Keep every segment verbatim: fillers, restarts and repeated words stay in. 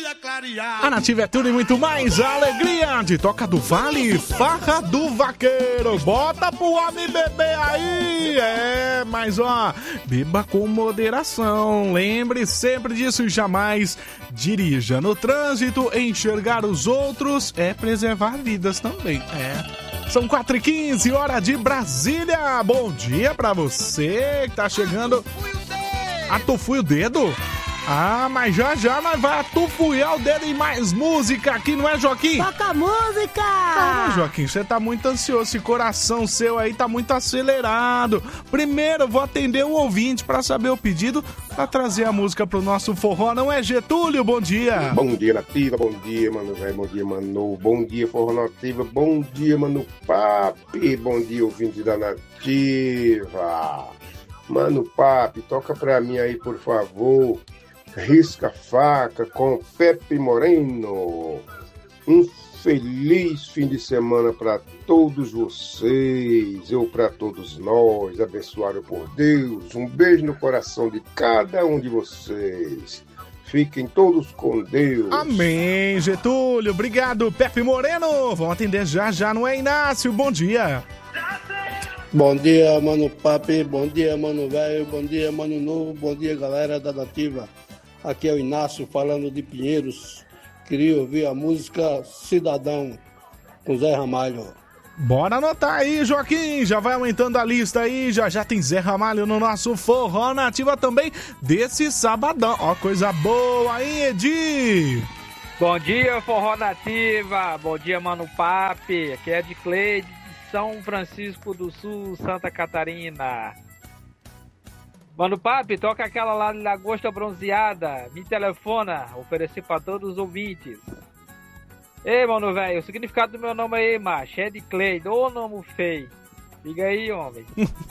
A Nativa é tudo e muito mais. A alegria de Toca do Vale, Farra do Vaqueiro. Bota pro homem beber aí. É, mas ó, beba com moderação. Lembre sempre disso e jamais dirija no trânsito. Enxergar os outros é preservar vidas também. É. São quatro e quinze, hora de Brasília. Bom dia pra você que tá chegando. Atufui o dedo? Ah, mas já já nós vai atufuiar o dedo em mais música aqui, não é, Joaquim? Toca música! Ah, Joaquim, você tá muito ansioso, esse coração seu aí tá muito acelerado. Primeiro eu vou atender um ouvinte pra saber o pedido, pra trazer a música pro nosso forró, não é, Getúlio? Bom dia! Bom dia, Nativa, bom dia, mano velho, bom dia, mano, bom dia, forró Nativa, bom dia, mano Papi, bom dia, ouvinte da Nativa. Mano Papi, toca pra mim aí, por favor. Risca Faca com Pepe Moreno. Um feliz fim de semana para todos vocês, ou para todos nós, abençoado por Deus. Um beijo no coração de cada um de vocês. Fiquem todos com Deus. Amém, Getúlio. Obrigado, Pepe Moreno. Vamos atender já já, não é, Inácio? Bom dia. Bom dia, mano Papi. Bom dia, mano velho. Bom dia, mano novo. Bom dia, galera da Nativa. Aqui é o Inácio falando de Pinheiros. Queria ouvir a música Cidadão com Zé Ramalho. Bora anotar aí, Joaquim. Já vai aumentando a lista aí. Já já tem Zé Ramalho no nosso Forró Nativa também desse sabadão. Ó, coisa boa aí, Edi. Bom dia, Forró Nativa. Bom dia, mano Papi. Aqui é de Cleide, de São Francisco do Sul, Santa Catarina. Mano Papi, toca aquela lá de Lagosta Bronzeada. Me telefona, oferecer pra todos os ouvintes. Ei, mano velho, o significado do meu nome aí, macho, é de Cleide, ô nome feio. Liga aí, homem.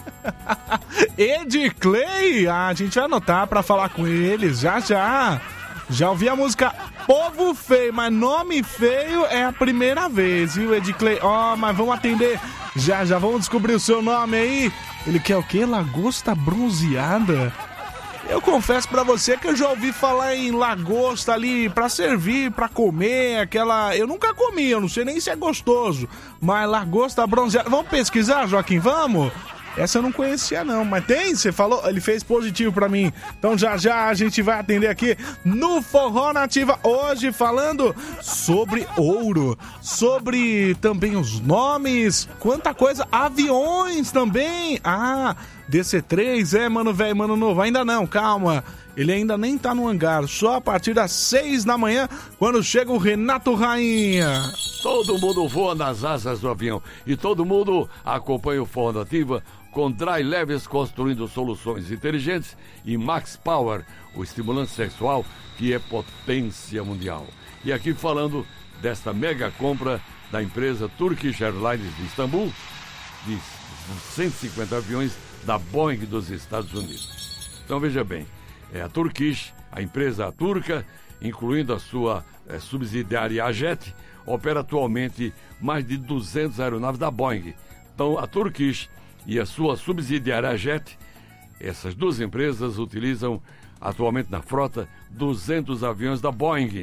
Ed Clay, ah, a gente vai anotar pra falar com eles, já já. Já ouvi a música Povo Feio, mas nome feio é a primeira vez, viu, Ed Clay? Ó, oh, mas vamos atender, já já vamos descobrir o seu nome aí. Ele quer o quê? Lagosta Bronzeada? Eu confesso pra você que eu já ouvi falar em lagosta ali pra servir, pra comer, aquela... Eu nunca comi, eu não sei nem se é gostoso, mas lagosta bronzeada... Vamos pesquisar, Joaquim, vamos? Essa eu não conhecia não, mas tem? Você falou? Ele fez positivo pra mim. Então já já a gente vai atender aqui no Forró Nativa. Hoje falando sobre ouro, sobre também os nomes, quanta coisa, aviões também. Ah, D C três, é, mano velho, mano novo. Ainda não, calma. Ele ainda nem tá no hangar, só a partir das seis da manhã, quando chega o Renato Rainha. Todo mundo voa nas asas do avião e todo mundo acompanha o Forró Nativa com Dry Leves construindo soluções inteligentes e Max Power, o estimulante sexual que é potência mundial. E aqui falando desta mega compra da empresa Turkish Airlines de Istambul, de cento e cinquenta aviões da Boeing dos Estados Unidos. Então veja bem, é a Turkish, a empresa turca, incluindo a sua é, subsidiária A Jet, opera atualmente mais de duzentas aeronaves da Boeing. Então a Turkish e a sua subsidiária A Jet, essas duas empresas utilizam atualmente na frota duzentos aviões da Boeing.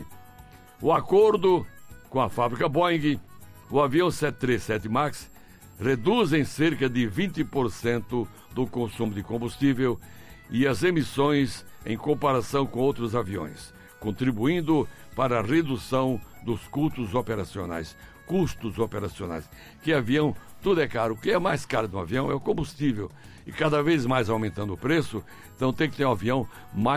O acordo com a fábrica Boeing, o avião sete três sete MAX reduz em cerca de vinte por cento do consumo de combustível e as emissões em comparação com outros aviões, contribuindo para a redução dos custos operacionais. Custos operacionais. Que avião, tudo é caro. O que é mais caro do avião é o combustível. E cada vez mais aumentando o preço, então tem que ter um avião mais